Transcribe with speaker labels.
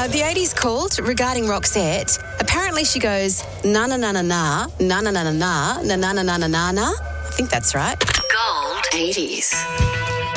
Speaker 1: The 80s called regarding Roxette. Apparently she goes, na-na-na-na-na, na-na-na-na-na, na-na-na-na-na-na. I think that's right.
Speaker 2: Gold 80s.